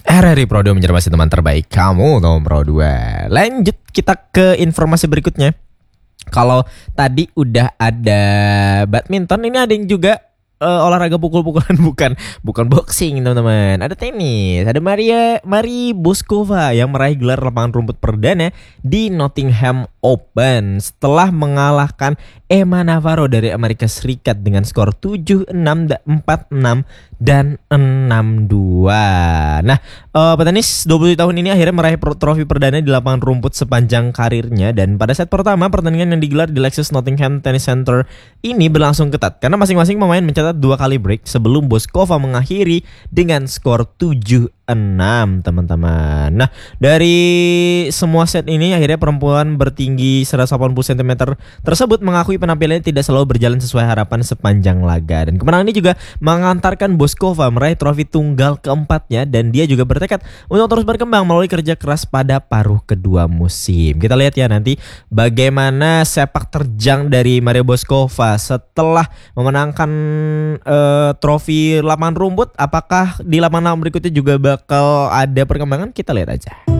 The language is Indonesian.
RRI Pro 2 menjadi masih teman terbaik kamu nomor 2. Lanjut kita ke informasi berikutnya. Kalau tadi udah ada badminton, ini ada yang juga olahraga pukul-pukulan, bukan boxing teman-teman. Ada tenis, ada Mari Boskova yang meraih gelar lapangan rumput perdana di Nottingham Open setelah mengalahkan Emma Navarro dari Amerika Serikat dengan skor 7-6, 4-6 dan 6-2. Nah, petenis 20 tahun ini akhirnya meraih trofi perdana di lapangan rumput sepanjang karirnya, dan pada set pertama pertandingan yang digelar di Lexus Nottingham Tennis Center ini berlangsung ketat karena masing-masing pemain mencatat 2 kali break sebelum Boskova mengakhiri dengan skor 7-6 teman-teman. Nah, dari semua set ini akhirnya perempuan bertinggi 180 cm tersebut mengakui penampilannya tidak selalu berjalan sesuai harapan sepanjang laga, dan kemenangan ini juga mengantarkan Boskova meraih trofi tunggal keempatnya, dan dia juga bertekad untuk terus berkembang melalui kerja keras pada paruh kedua musim. Kita lihat ya nanti bagaimana sepak terjang dari Maria Boskova setelah memenangkan trofi lapangan rumput. Apakah di lapangan berikutnya juga bakal ada perkembangan? Kita lihat aja.